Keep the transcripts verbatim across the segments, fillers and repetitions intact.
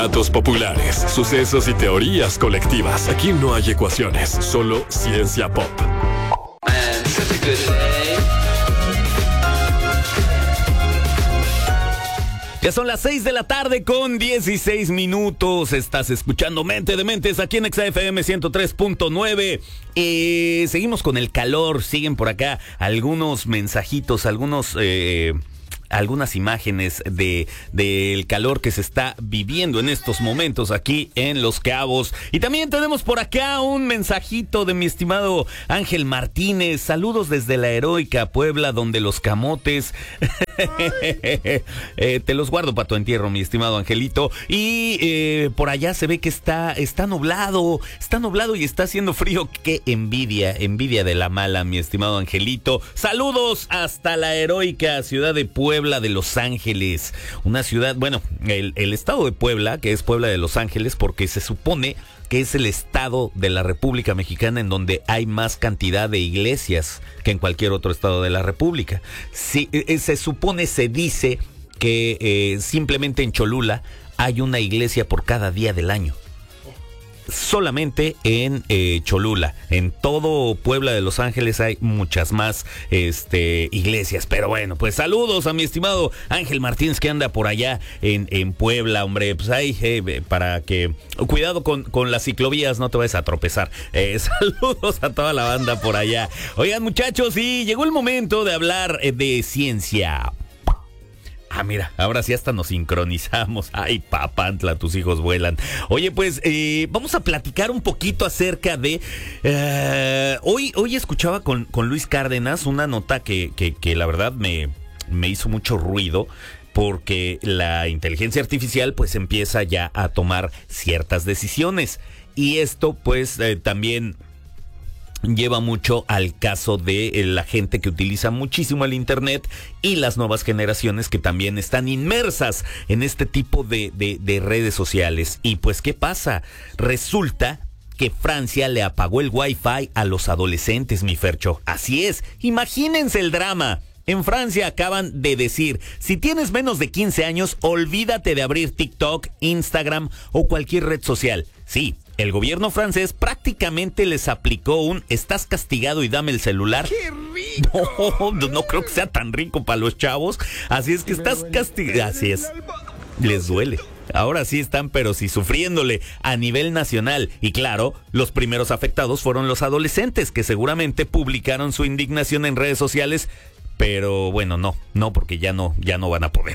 Datos populares, sucesos y teorías colectivas. Aquí no hay ecuaciones, solo ciencia pop. Man, such a good day. Ya son las seis de la tarde con dieciséis minutos. Estás escuchando Mente de Mentes aquí en Exa F M ciento tres punto nueve. Eh, seguimos con el calor. Siguen por acá algunos mensajitos, algunos... Eh, algunas imágenes de del calor que se está viviendo en estos momentos aquí en Los Cabos. Y también tenemos por acá un mensajito de mi estimado Ángel Martínez. Saludos desde la heroica Puebla, donde los camotes eh, te los guardo para tu entierro, mi estimado Angelito. Y eh, por allá se ve que está está nublado, está nublado y está haciendo frío. Qué envidia, envidia de la mala, mi estimado Angelito. Saludos hasta la heroica ciudad de Puebla de Los Ángeles, una ciudad, bueno, el, el estado de Puebla, que es Puebla de Los Ángeles, porque se supone que es el estado de la República Mexicana en donde hay más cantidad de iglesias que en cualquier otro estado de la República. Sí, se supone, se dice que eh, simplemente en Cholula hay una iglesia por cada día del año. Solamente en eh, Cholula. En todo Puebla de Los Ángeles hay muchas más este, iglesias. Pero bueno, pues saludos a mi estimado Ángel Martínez, que anda por allá en, en Puebla, hombre. Pues ahí, eh, para que... Cuidado con, con las ciclovías, no te vayas a tropezar. Eh, saludos a toda la banda por allá. Oigan, muchachos, y llegó el momento de hablar eh, de ciencia. Ah, mira, ahora sí hasta nos sincronizamos. Ay, papantla, tus hijos vuelan. Oye, pues, eh, vamos a platicar un poquito acerca de... Eh, hoy, hoy escuchaba con, con Luis Cárdenas una nota que, que, que la verdad me, me hizo mucho ruido, porque la inteligencia artificial pues empieza ya a tomar ciertas decisiones. Y esto pues eh, también... lleva mucho al caso de la gente que utiliza muchísimo el internet y las nuevas generaciones que también están inmersas en este tipo de, de, de redes sociales. Y pues, ¿qué pasa? Resulta que Francia le apagó el Wi-Fi a los adolescentes, mi Fercho. Así es, imagínense el drama. En Francia acaban de decir, si tienes menos de quince años, olvídate de abrir TikTok, Instagram o cualquier red social. Sí, el gobierno francés prácticamente les aplicó un estás castigado y dame el celular. ¡Qué rico! No, no creo que sea tan rico para los chavos. Así es que estás castigado. Así es. Les duele. Ahora sí están, pero sí sufriéndole a nivel nacional. Y claro, los primeros afectados fueron los adolescentes, que seguramente publicaron su indignación en redes sociales. Pero bueno, no, no, porque ya no, ya no van a poder.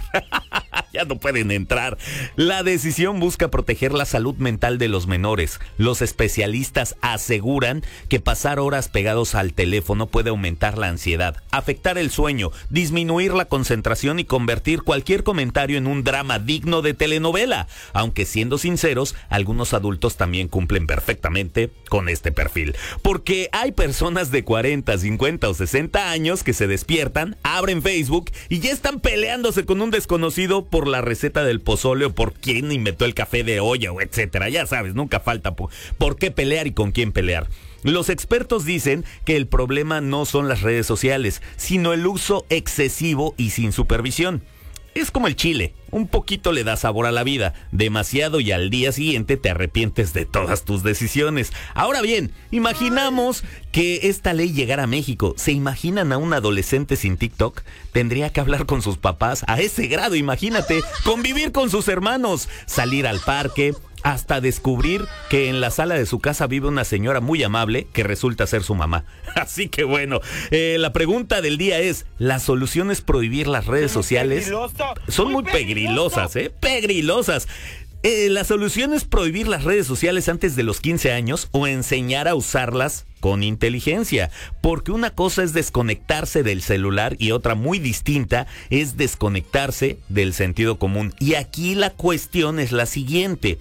Ya no pueden entrar. La decisión busca proteger la salud mental de los menores. Los especialistas aseguran que pasar horas pegados al teléfono puede aumentar la ansiedad, afectar el sueño, disminuir la concentración y convertir cualquier comentario en un drama digno de telenovela. Aunque siendo sinceros, algunos adultos también cumplen perfectamente con este perfil. Porque hay personas de cuarenta, cincuenta o sesenta años que se despiertan, abren Facebook y ya están peleándose con un desconocido por la receta del pozole o por quién inventó el café de olla o etcétera. Ya sabes, nunca falta por, por qué pelear y con quién pelear. Los expertos dicen que el problema no son las redes sociales, sino el uso excesivo y sin supervisión. Es como el chile, un poquito le da sabor a la vida, demasiado y al día siguiente te arrepientes de todas tus decisiones. Ahora bien, imaginamos que esta ley llegara a México. ¿Se imaginan a un adolescente sin TikTok? Tendría que hablar con sus papás a ese grado, imagínate, convivir con sus hermanos, salir al parque, hasta descubrir que en la sala de su casa vive una señora muy amable que resulta ser su mamá. Así que bueno, eh, la pregunta del día es, ¿la solución es prohibir las redes sociales? Son muy pegrilosas, ¿eh? Pegrilosas. Eh, ¿La solución es prohibir las redes sociales antes de los quince años o enseñar a usarlas con inteligencia? Porque una cosa es desconectarse del celular y otra muy distinta es desconectarse del sentido común. Y aquí la cuestión es la siguiente.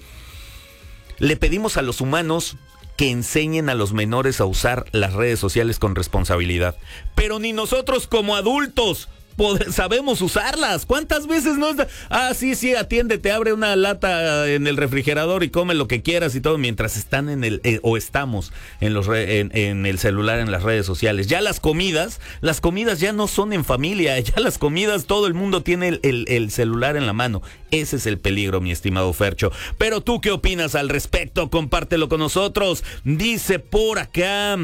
Le pedimos a los humanos que enseñen a los menores a usar las redes sociales con responsabilidad. Pero ni nosotros como adultos pod- sabemos usarlas. ¿Cuántas veces no está? Ah, sí, sí, atiende, te abre una lata en el refrigerador y come lo que quieras y todo mientras están en el eh, o estamos en los re- en, en el celular, en las redes sociales. Ya las comidas, las comidas ya no son en familia, ya las comidas todo el mundo tiene el, el, el celular en la mano. Ese es el peligro, mi estimado Fercho. Pero tú, ¿qué opinas al respecto? Compártelo con nosotros. Dice por acá,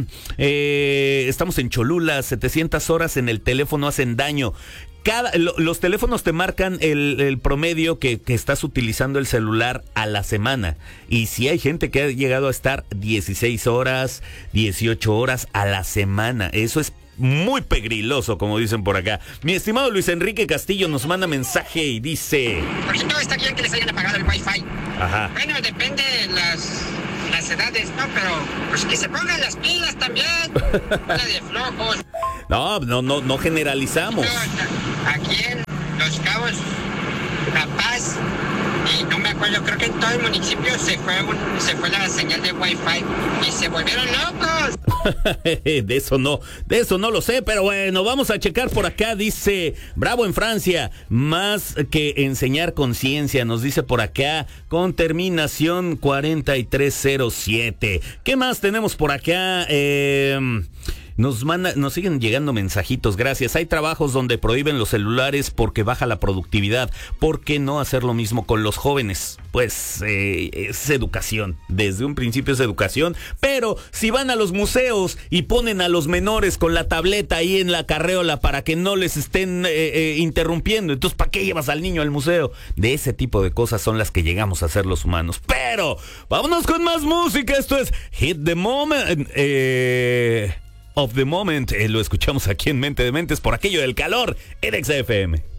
eh, estamos en Cholula, setecientas horas en el teléfono hacen daño. Cada, lo, los teléfonos te marcan el, el promedio que, que estás utilizando el celular a la semana. Y si hay gente que ha llegado a estar dieciséis horas, dieciocho horas a la semana. Eso es muy pegriloso, como dicen por acá. Mi estimado Luis Enrique Castillo nos manda mensaje y dice... Por ejemplo, está bien que les hayan apagado el wifi. Ajá. Bueno, depende de las, las edades, ¿no? Pero pues que se pongan las pilas también. Una de flojos. No, no, no, no generalizamos. Aquí en Los Cabos, La Paz, y no me acuerdo, creo que en todo el municipio se fue un, se fue la señal de wifi y se volvieron locos. De eso no, de eso no lo sé, pero bueno, vamos a checar por acá. Dice, bravo en Francia, más que enseñar conciencia, nos dice por acá, con terminación cuarenta y tres cero siete. ¿Qué más tenemos por acá? Eh... Nos manda, nos siguen llegando mensajitos, gracias. Hay trabajos donde prohíben los celulares porque baja la productividad. ¿Por qué no hacer lo mismo con los jóvenes? Pues eh, es educación. Desde un principio es educación. Pero si van a los museos y ponen a los menores con la tableta ahí en la carreola para que no les estén eh, eh, interrumpiendo, entonces ¿para qué llevas al niño al museo? De ese tipo de cosas son las que llegamos a hacer los humanos. Pero vámonos con más música. Esto es Hit the Moment. Eh... Of the Moment, eh, lo escuchamos aquí en Mente de Mentes por aquello del calor en X F M.